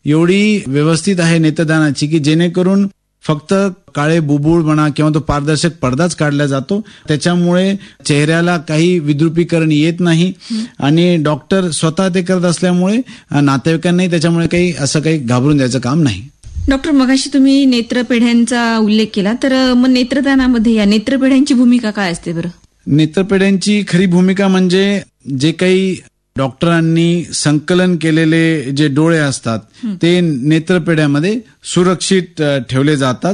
एवढी व्यवस्थित आहे नेत्रदानाची की जेणेकरून फक्त काळे बुबुळ म्हणा किंवा तो पारदर्शक पडदाच काढला जातो. त्याच्यामुळे चेहऱ्याला काही विद्रुपीकरण येत नाही आणि डॉक्टर स्वतः ते करत असल्यामुळे नातेवाईकांनाही त्याच्यामुळे काही घाबरून द्यायचं काम नाही. डॉक्टर, मगाशी तुम्ही नेत्रपेढ्यांचा उल्लेख केला, तर मग नेत्रदानामध्ये या नेत्रपेढ्यांची भूमिका काय असते बरं? नेत्रपेढ्यांची खरी भूमिका म्हणजे जे काही डॉक्टरांनी संकलन केलेले जे डोळे असतात ते नेत्रपेढ्यामध्ये सुरक्षित ठेवले जातात.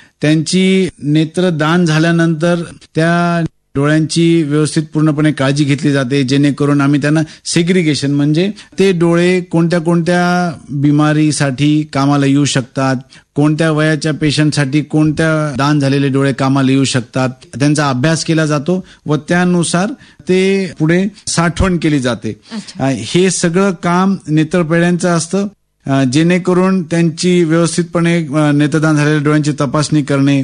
त्यांची नेत्रदान झाल्यानंतर त्या डोळ्यांची व्यवस्थित पूर्णपणे काळजी घेतली जाते, जेणेकरून आम्ही त्यांना सेग्रिगेशन म्हणजे ते डोळे कोणत्या कोणत्या बिमारीसाठी कामाला येऊ शकतात, कोणत्या वयाच्या पेशंटसाठी कोणत्या दान झालेले डोळे कामाला येऊ शकतात, त्यांचा अभ्यास केला जातो व त्यानुसार ते पुढे साठवण केली जाते. हे सगळं काम नेत्रपेढ्यांचं असतं, जेणेकरून त्यांची व्यवस्थितपणे नेत्रदान झालेल्या डोळ्यांची तपासणी करणे,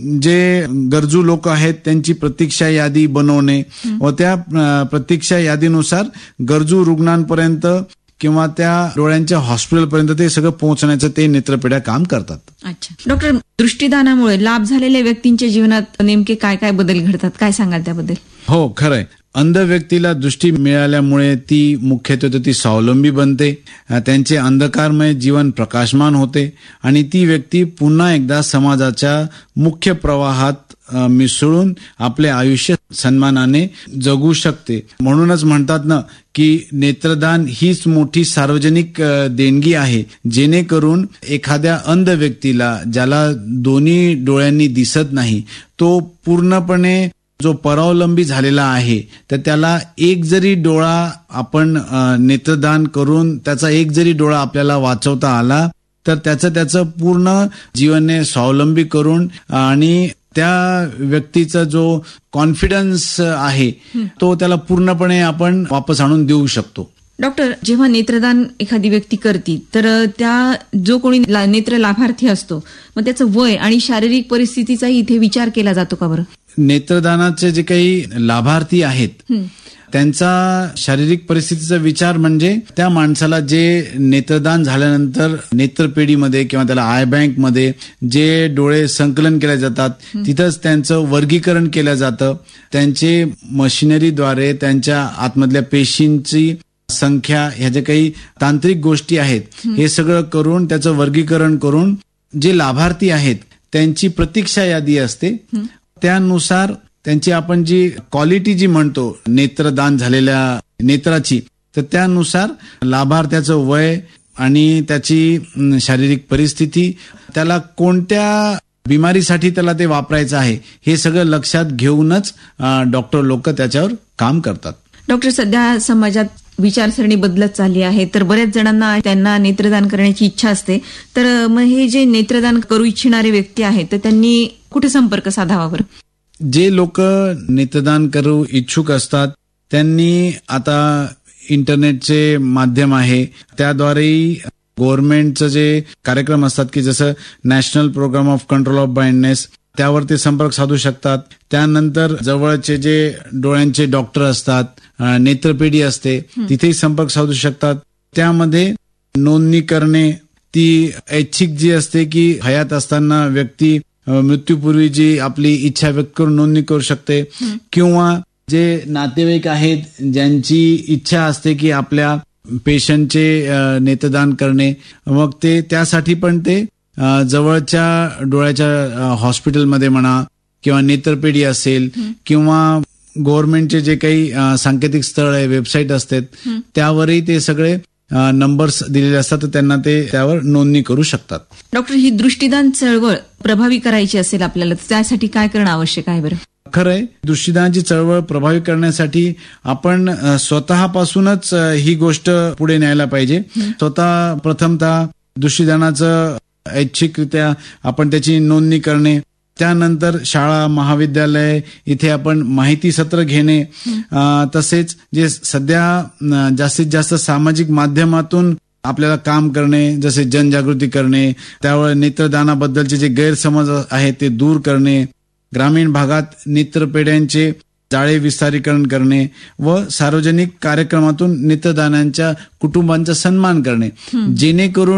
जे गरजू लोक आहेत त्यांची प्रतीक्षा यादी बनवणे व त्या प्रतीक्षा यादीनुसार गरजू रुग्णांपर्यंत किंवा त्या डोळ्यांच्या हॉस्पिटलपर्यंत ते सगळं पोहोचण्याचं ते नेत्रपेढ्या काम करतात. अच्छा डॉक्टर, दृष्टीदानामुळे लाभ झालेल्या व्यक्तींच्या जीवनात नेमके काय काय बदल घडतात, काय सांगाल त्याबद्दल? हो, खरंय. अंध व्यक्तीला दृष्टी मिळाल्यामुळे ती मुख्यत्वे ती स्वावलंबी बनते, त्यांचे अंधकारमय जीवन प्रकाशमान होते आणि ती व्यक्ती पुन्हा एकदा समाजाच्या मुख्य प्रवाहात मिसळून आपले आयुष्य सन्मानाने जगू शकते. म्हणूनच म्हणतात ना की नेत्रदान हीच मोठी सार्वजनिक देणगी आहे, जेणेकरून एखाद्या अंध व्यक्तीला ज्याला दोन्ही डोळ्यांनी दिसत नाही, तो पूर्णपणे जो परावलंबी झालेला आहे तर त्याला एक जरी डोळा आपण नेत्रदान करून त्याचा एक जरी डोळा आपल्याला वाचवता आला तर त्याचं पूर्ण जीवनने स्वावलंबी करून आणि त्या व्यक्तीचा जो कॉन्फिडन्स आहे तो त्याला पूर्णपणे आपण वापस आणून देऊ शकतो. डॉक्टर, जेव्हा नेत्रदान एखादी व्यक्ती करते तर त्या जो कोणी नेत्र लाभार्थी असतो मग त्याचं वय आणि शारीरिक परिस्थितीचाही इथे विचार केला जातो का बरं? नेत्रदानाचे जे काही लाभार्थी आहेत त्यांचा शारीरिक परिस्थितीचा विचार म्हणजे त्या माणसाला जे नेत्रदान झाल्यानंतर नेत्रपेढीमध्ये किंवा त्याला आय बँकमध्ये जे डोळे संकलन केले जातात तिथंच त्यांचं वर्गीकरण केलं जातं. त्यांचे मशिनरीद्वारे त्यांच्या आतमधल्या पेशींची संख्या, ह्या ज्या काही तांत्रिक गोष्टी आहेत हे सगळं करून त्याचं वर्गीकरण करून जे लाभार्थी आहेत त्यांची प्रतीक्षा यादी असते. त्यानुसार त्यांची आपण जी क्वालिटी जी म्हणतो नेत्रदान झालेल्या नेत्राची, तर त्यानुसार लाभार्थ्याचं वय आणि त्याची शारीरिक परिस्थिती, त्याला कोणत्या बिमारीसाठी त्याला ते वापरायचं आहे हे सगळं लक्षात घेऊनच डॉक्टर लोक त्याच्यावर काम करतात. डॉक्टर, सध्या समाजात विचारसरणी बदलत चालली आहे, तर बऱ्याच जणांना त्यांना नेत्रदान करण्याची इच्छा असते, तर मग हे जे नेत्रदान करू इच्छिणारे व्यक्ती आहेत तर त्यांनी कुठे संपर्क साधावा बरं? जे लोक नेत्रदान करू इच्छुक असतात त्यांनी आता इंटरनेटचे माध्यम आहे त्याद्वारेही गव्हर्नमेंटचं जे कार्यक्रम असतात की जसं national programme of control of blindness त्यावर ते संपर्क साधू शकतात. त्यानंतर जवळचे जे डोळ्यांचे डॉक्टर असतात, नेत्रपेढी असते तिथेही संपर्क साधू शकतात. त्यामध्ये नोंदणी करणे ती ऐच्छिक जी असते की हयात असताना व्यक्ती मृत्यूपूर्वी जी आपली इच्छा व्यक्त करून नोंदणी करू शकते, किंवा जे नातेवाईक आहेत ज्यांची इच्छा असते की आपल्या पेशंटचे नेत्रदान करणे, मग ते त्यासाठी पण ते जवळच्या डोळ्याच्या हॉस्पिटलमध्ये म्हणा किंवा नेत्रपेढी असेल किंवा गव्हर्नमेंटचे जे काही सांकेतिक स्थळ आहे, वेबसाईट असतात त्यावरही ते सगळे नंबर्स दिलेले असतात, तर त्यांना ते त्यावर नोंदणी करू शकतात. डॉक्टर, ही दृष्टीदान चळवळ प्रभावी करायची असेल आपल्याला तर त्यासाठी काय करणं आवश्यक आहे बरं? खरंय, दृष्टीदानाची चळवळ प्रभावी करण्यासाठी आपण स्वतःपासूनच ही गोष्ट पुढे न्यायला पाहिजे. स्वतः प्रथमतः दृष्टीदानाचं ऐच्छिकरित्या आपण त्याची नोंदणी करणे, त्यानंतर शाळा महाविद्यालय इथे आपण माहिती सत्र घेणे, तसेच जे सध्या जास्तीत जास्त सामाजिक माध्यमातून आपल्याला काम करणे, जसे जनजागृती करणे, त्यावर नेत्रदानाबद्दलचे जे गैरसमज आहेत ते दूर करणे, ग्रामीण भागात नेत्रपेढ्यांचे जाळे विस्तारीकरण करणे व सार्वजनिक कार्यक्रमातून नेत्रदानांच्या कुटुंबांचा सन्मान करणे, जेणेकरून